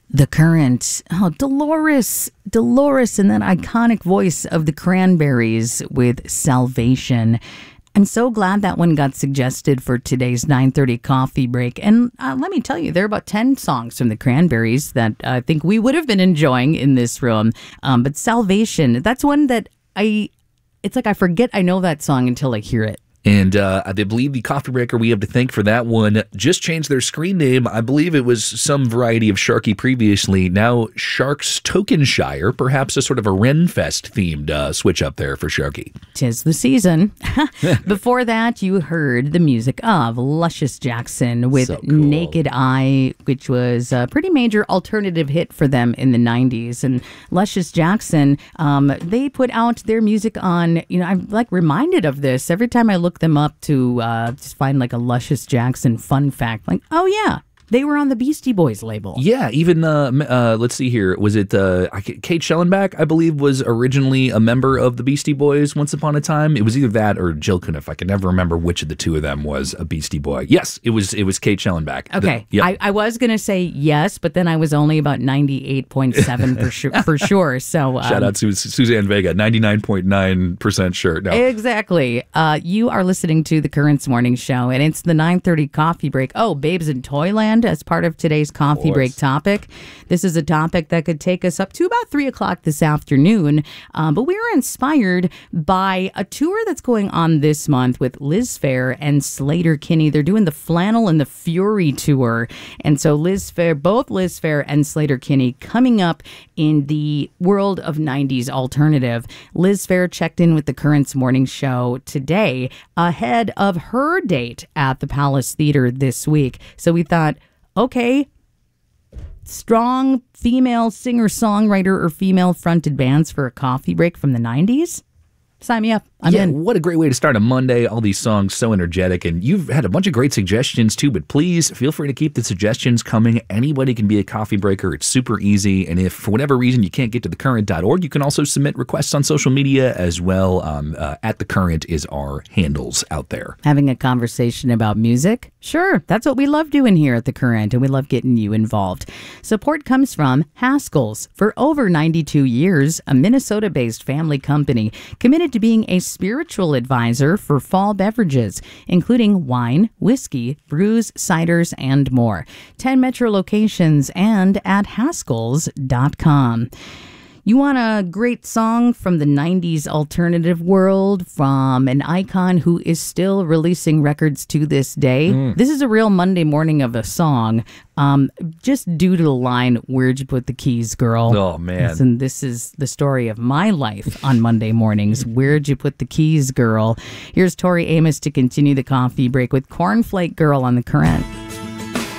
The Current. Oh, Dolores, and that iconic voice of the Cranberries with Salvation. I'm so glad that one got suggested for today's 9:30 coffee break. And let me tell you, there are about 10 songs from the Cranberries that I think we would have been enjoying in this room. But Salvation, that's one that it's like I forget I know that song until I hear it. And I believe the coffee breaker we have to thank for that one just changed their screen name. I believe it was some variety of Sharky previously. Now Sharks Tokenshire, perhaps a sort of a Renfest themed switch up there for Sharky. 'Tis the season. Before that, you heard the music of Luscious Jackson with So cool. Naked Eye, which was a pretty major alternative hit for them in the 90s. And Luscious Jackson, they put out their music on, I'm like reminded of this every time I look them up to just find like a Luscious Jackson fun fact. Like, oh yeah, they were on the Beastie Boys label. Yeah, even, let's see here. Was it Kate Schellenbach, I believe, was originally a member of the Beastie Boys once upon a time? It was either that or Jill Cuniff. I can never remember which of the two of them was a Beastie Boy. Yes, it was Kate Schellenbach. Okay, Yep. I was going to say yes, but then I was only about 98.7 for sure. So Shout out to Suzanne Vega, 99.9% sure. No. Exactly. You are listening to the Currents Morning Show, and it's the 9:30 coffee break. Oh, Babes in Toyland as part of today's coffee break topic. This is a topic that could take us up to about 3 o'clock this afternoon, but we were inspired by a tour that's going on this month with Liz Phair and Slater Kinney. They're doing the Flannel and the Fury tour, and so both Liz Phair and Slater Kinney coming up in the world of 90s alternative. Liz Phair checked in with the Currents Morning Show today ahead of her date at the Palace Theater this week. So we thought, okay, strong female singer-songwriter or female-fronted bands for a coffee break from the 90s? Sign me up. I'm in. What a great way to start a Monday. All these songs so energetic, and you've had a bunch of great suggestions too, but please feel free to keep the suggestions coming. Anybody can be a coffee breaker. It's super easy, and if for whatever reason you can't get to thecurrent.org, you can also submit requests on social media as well. At The Current is our handles out there. Having a conversation about music? Sure, that's what we love doing here at The Current, and we love getting you involved. Support comes from Haskell's. For over 92 years, a Minnesota-based family company committed to being a spiritual advisor for fall beverages, including wine, whiskey, brews, ciders, and more. 10 metro locations and at Haskells.com. You want a great song from the 90s alternative world from an icon who is still releasing records to this day? This is a real Monday morning of a song, just due to the line, "Where'd you put the keys, girl?" Oh, man. Listen, this is the story of my life on Monday mornings. Where'd you put the keys, girl? Here's Tori Amos to continue the coffee break with Cornflake Girl on The Current.